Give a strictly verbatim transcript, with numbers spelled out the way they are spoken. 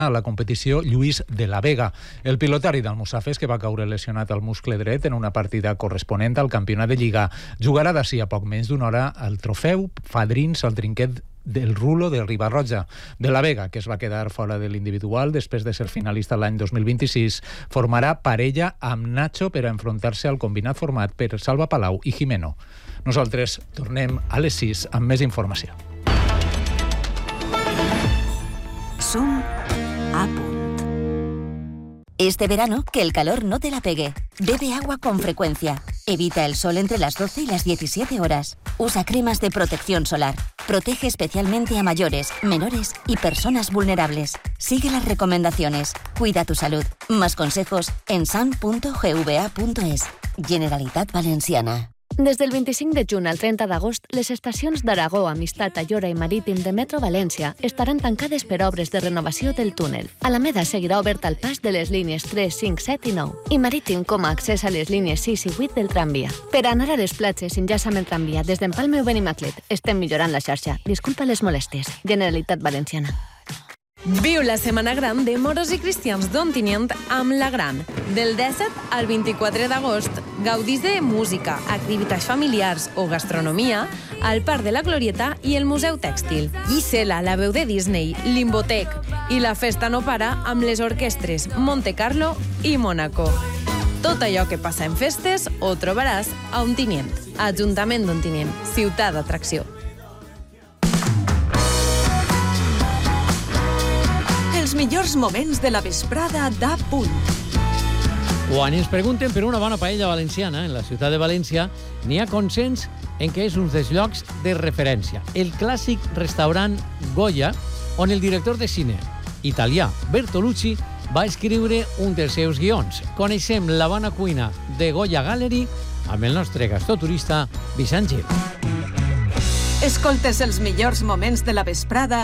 a la competició Lluís de la Vega, el pilotari del Musafes, que va caure lesionat al muscle dret en una partida corresponent al campionat de Lliga. Jugarà d'ací a poc menys d'una hora el trofeu Fadrins al trinquet del Rulo de Ribarroja. De la Vega, que es va quedar fora de l'individual després de ser finalista l'any dos mil vint-i-sis, formarà parella amb Nacho per a enfrontar-se al combinat format per Salva Palau i Jimeno. Nosaltres tornem a les sis amb més informació. Som a punt. Este verano, que el calor no te la pegue. Bebe agua con frecuencia. Evita el sol entre las doce y las diecisiete horas. Usa cremas de protección solar. Protege especialmente a mayores, menores y personas vulnerables. Sigue las recomendaciones. Cuida tu salud. Más consejos en san punto gva punto es. Generalitat Valenciana. Des del vint-i-cinc de juny al trenta d'agost, les estacions d'Aragó, Amistat, Ayora i Marítim de Metro València estaran tancades per obres de renovació del túnel. Alameda seguirà obert al pas de les línies tres, cinc, set i nou i Marítim com a accés a les línies sis i vuit del tramvia. Per anar a les platges, enllaça amb el tramvia des d'Empalme o Benimaclet. Estem millorant la xarxa. Disculpa les molèsties. Generalitat Valenciana. Viu la Setmana Gran de Moros i Cristians d'Ontinyent amb La Gran. Del disset al vint-i-quatre d'agost, gaudís de música, activitats familiars o gastronomia al Parc de la Glorieta i el Museu Tèxtil. Gisela, la veu de Disney, Limbotec i la festa no para amb les orquestres Monte Carlo i Mónaco. Tot allò que passa en festes ho trobaràs a Ontinyent. Ajuntament d'Ontinyent, ciutat d'atracció. Els millors moments de la vesprada d'A Punt. Quan ens pregunten per una bona paella valenciana en la ciutat de València, n'hi ha consens en què és un dels llocs de referència. El clàssic restaurant Goya, on el director de cine italià Bertolucci va escriure un dels seus guions. Coneixem la bona cuina de Goya Gallery amb el nostre gastoturista Vicent Gil. Escoltes els millors moments de la vesprada